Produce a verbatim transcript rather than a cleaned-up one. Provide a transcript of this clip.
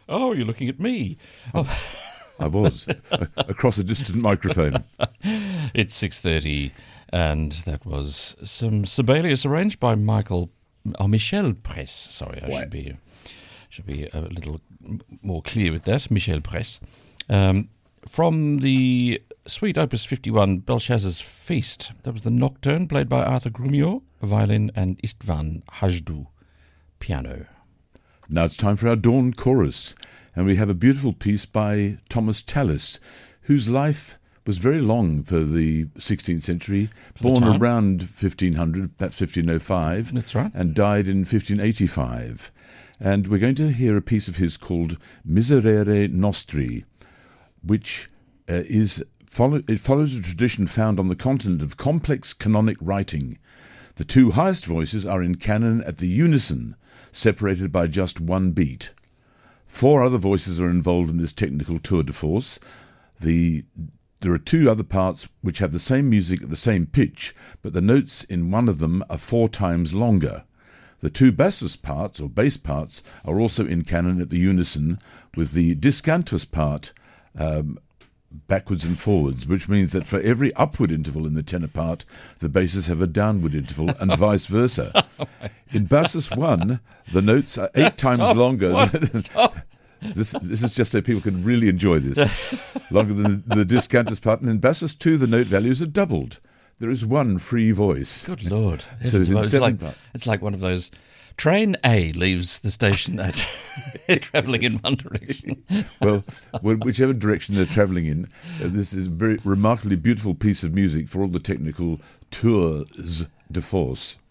Oh, you're looking at me. Oh. I was, across a distant microphone. It's six thirty, and that was some Sibelius arranged by Michael, oh, Michel Press. Sorry, I What? should be should be a little more clear with that. Michel Press. Um, from the Suite Opus fifty-one, Belshazzar's Feast. That was the Nocturne, played by Arthur Grumiaux, violin, and Istvan Hajdou, piano. Now it's time for our Dawn Chorus, and we have a beautiful piece by Thomas Tallis, whose life was very long for the sixteenth century, born time. around fifteen hundred, perhaps fifteen oh five, That's right. and died in fifteen eighty-five. And we're going to hear a piece of his called Miserere Nostri, which uh, is follow, it follows a tradition found on the continent of complex canonic writing. The two highest voices are in canon at the unison, separated by just one beat. Four other voices are involved in this technical tour de force. The, there are two other parts which have the same music at the same pitch, but the notes in one of them are four times longer. The two bassus parts, or bass parts, are also in canon at the unison, with the discantus part um, backwards and forwards, which means that for every upward interval in the tenor part, the basses have a downward interval, and vice versa. In bassus one, the notes are eight times Stop. longer. What? Stop. This this is just so people can really enjoy this. Longer than the discantus part. And in bassus two, the note values are doubled. There is one free voice. Good Lord. So it's in it's, seven like, part. it's like one of those... Train A leaves the station at travelling in one direction. Well, wh- whichever direction they're travelling in, uh, this is a very remarkably beautiful piece of music for all the technical tours de force.